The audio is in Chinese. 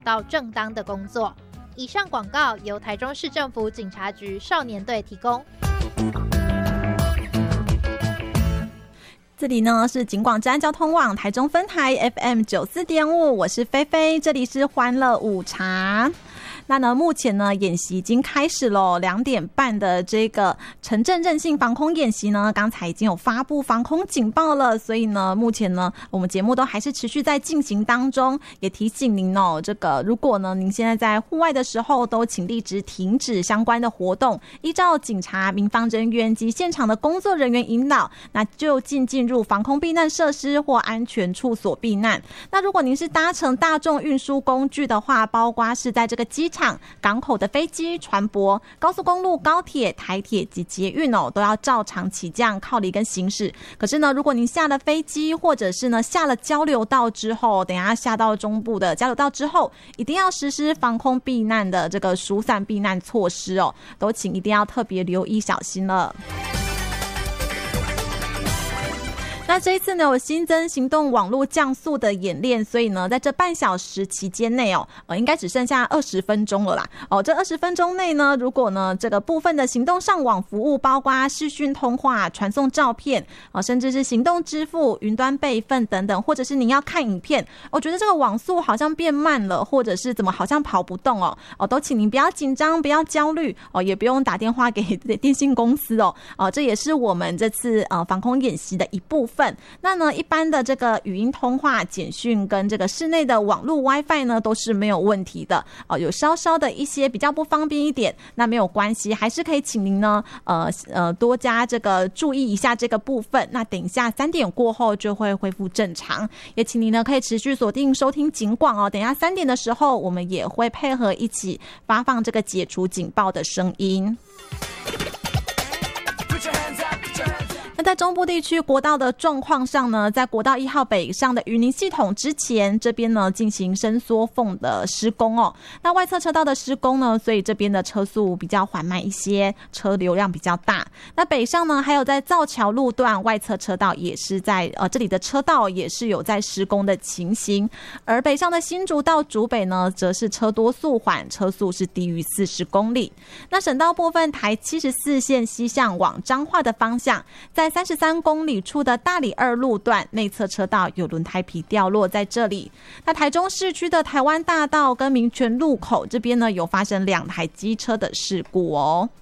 到正当的工作。以上广告由台中市政府警察局少年队提供。 这里呢是警广治安交通网台中分台 FM94.5， 我是菲菲，这里是欢乐午茶。那呢，目前呢演习已经开始了，2点半的这个城镇韧性防空演习呢，刚才已经有发布防空警报了，所以呢，目前呢我们节目都还是持续在进行当中，也提醒您哦，这个如果呢您现在在户外的时候，都请立即停止相关的活动，依照警察、民防人员及现场的工作人员引导，那就近进入防空避难设施或安全处所避难。那如果您是搭乘大众运输工具的话，包括是在这个机场、港口的飞机、船舶、高速公路、高铁、台铁及捷运哦，都要照常起降、靠离跟行驶。可是呢，如果您下了飞机，或者是呢下了交流道之后，等一下下到中部的交流道之后，一定要实施防空避难的这个疏散避难措施哦，都请一定要特别留意小心了。那这一次呢，有新增行动网络降速的演练，所以呢，在这半小时期间内应该只剩下20分钟了啦。这20分钟内呢，如果呢这个部分的行动上网服务，包括视讯通话、传送照片甚至是行动支付、云端备份等等，或者是您要看影片，我觉得这个网速好像变慢了，或者是怎么好像跑不动都请您不要紧张，不要焦虑也不用打电话给电信公司这也是我们这次防空演习的一部分。那呢，一般的这个语音通话、简讯跟这个室内的网络 WiFi 呢都是没有问题的有稍稍的一些比较不方便一点，那没有关系，还是可以请您呢多加这个注意一下这个部分。那等一下3点过后就会恢复正常，也请您呢可以持续锁定收听警广等一下3点的时候，我们也会配合一起发放这个解除警报的声音。那在中部地区国道的状况上呢，在国道1号北上的雨林系统之前，这边呢进行伸缩缝的施工那外侧车道的施工呢，所以这边的车速比较缓慢一些，车流量比较大。那北上呢，还有在造桥路段外侧车道也是在这里的车道也是有在施工的情形。而北上的新竹到竹北呢，则是车多速缓，车速是低于40公里。那省道部分，台74线西向往彰化的方向，在33公里处的大里2路段内侧车道有轮胎皮掉落在这里。那台中市区的台湾大道跟民权路口这边呢，有发生2台机车的事故